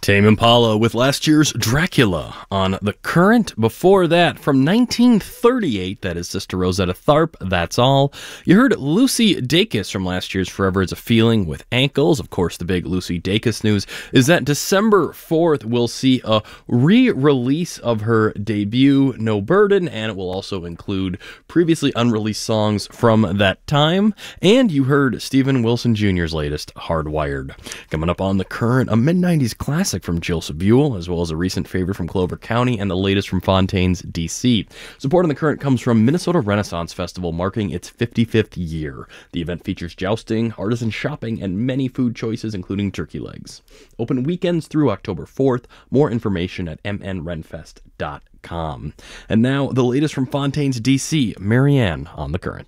Tame Impala with last year's Dracula on The Current. Before that, from 1938, that is Sister Rosetta Tharpe, That's All. You heard Lucy Dacus from last year's Forever Is a Feeling with Ankles. Of course, the big Lucy Dacus news is that December 4th, we'll see a re-release of her debut, No Burden, and it will also include previously unreleased songs from that time. And you heard Steven Wilson Jr.'s latest, Hardwired. Coming up on The Current, a mid-90s classic from Jill Sabule, as well as a recent favorite from Clover County and the latest from Fontaines DC. Support on The Current comes from Minnesota Renaissance Festival, marking its 55th year. The event features jousting, artisan shopping, and many food choices, including turkey legs. Open weekends through October 4th. More information at mnrenfest.com. And now, the latest from Fontaines DC, Marianne on The Current.